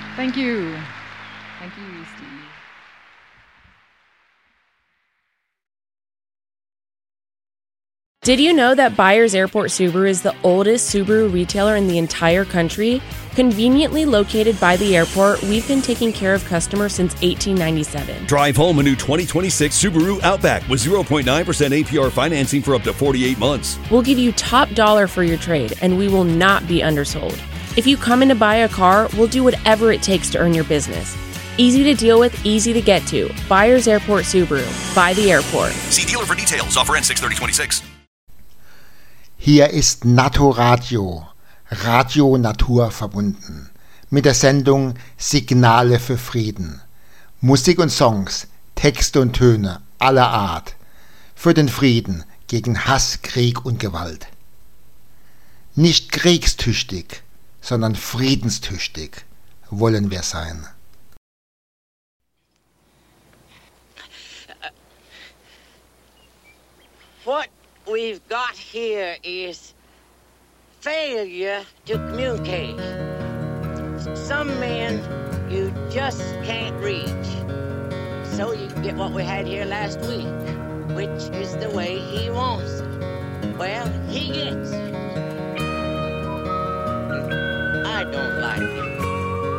Thank you. Thank you, Steve. Did you know that Byers Airport Subaru is the oldest Subaru retailer in the entire country? Conveniently located by the airport, we've been taking care of customers since 1897. Drive home a new 2026 Subaru Outback with 0.9% APR financing for up to 48 months. We'll give you top dollar for your trade, and we will not be undersold. If you come in to buy a car, we'll do whatever it takes to earn your business. Easy to deal with, easy to get to. Byers Airport Subaru. By the airport. See dealer for details. Offer ends 6/30/26. Hier ist Naturadio, Radio Natur verbunden, mit der Sendung Signale für Frieden. Musik und Songs, Texte und Töne aller Art, für den Frieden gegen Hass, Krieg und Gewalt. Nicht kriegstüchtig, sondern friedenstüchtig wollen wir sein. What we've got here is failure to communicate. Some men you just can't reach. So you get what we had here last week, which is the way he wants it. Well, he gets it. I don't like it.